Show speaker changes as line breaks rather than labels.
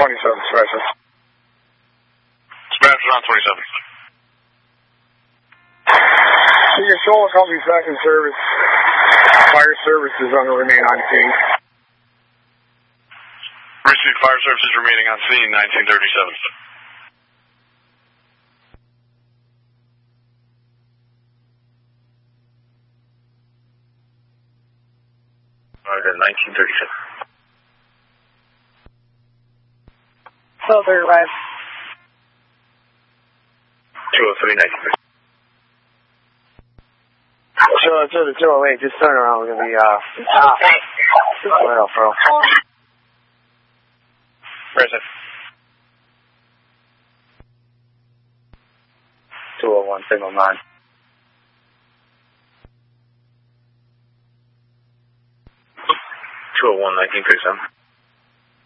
Special.
Spencer's on 27.
Your Shoals Company back in service. Fire services on the remain on scene.
Received fire services remaining on scene, 1937.
Alright, 1937.
Silver arrived.
203, 1937.
Sure, 208, just turn around. We're going to be, well, bro.
Present. 201, signal 9. 201, 1937.